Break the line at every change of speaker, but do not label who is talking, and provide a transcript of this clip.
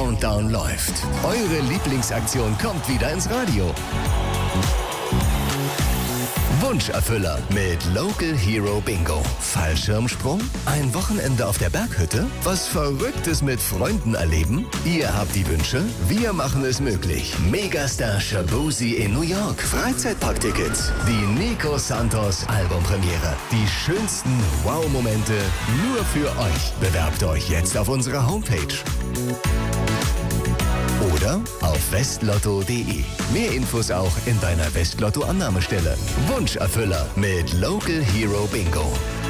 Countdown läuft. Eure Lieblingsaktion kommt wieder ins Radio. Wunscherfüller mit Local Hero Bingo. Fallschirmsprung? Ein Wochenende auf der Berghütte? Was Verrücktes mit Freunden erleben? Ihr habt die Wünsche, wir machen es möglich. Megastar Shaboozey in New York. Freizeitparktickets. Die Nico Santos Albumpremiere. Die schönsten Wow-Momente nur für euch. Bewerbt euch jetzt auf unserer Homepage. Oder auf westlotto.de. Mehr Infos auch in deiner Westlotto-Annahmestelle. Wunscherfüller mit Local Hero Bingo.